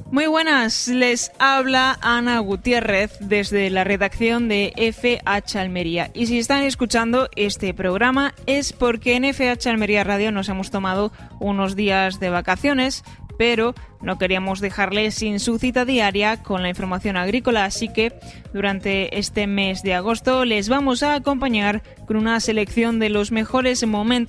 Muy buenas, les habla Ana Gutiérrez desde la redacción de FH Almería. Y si están escuchando este programa es porque en FH Almería Radio nos hemos tomado unos días de vacaciones, pero no queríamos dejarles sin su cita diaria con la información agrícola, así que durante este mes de agosto les vamos a acompañar con una selección de los mejores momentos